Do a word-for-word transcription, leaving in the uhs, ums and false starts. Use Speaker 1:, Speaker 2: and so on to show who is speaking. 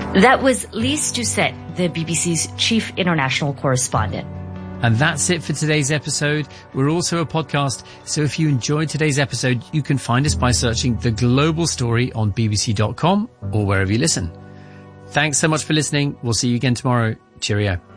Speaker 1: That was Lise Doucet, the B B C's chief international correspondent.
Speaker 2: And that's it for today's episode. We're also a podcast, so if you enjoyed today's episode, you can find us by searching The Global Story on b b c dot com or wherever you listen. Thanks so much for listening. We'll see you again tomorrow. Cheerio.